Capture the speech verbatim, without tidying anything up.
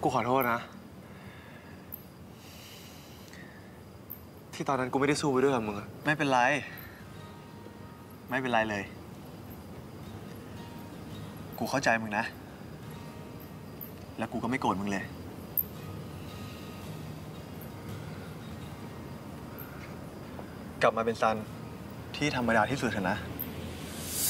กูขอโทษนะที่ตอนนั้นกูไม่ได้สู้ไปด้วยกับมึงอะไม่เป็นไรไม่เป็นไรเลยกูเข้าใจมึงนะแล้วกูก็ไม่โกรธมึงเลยกลับมาเป็นซันที่ธรรมดาที่สุดเถอะนะ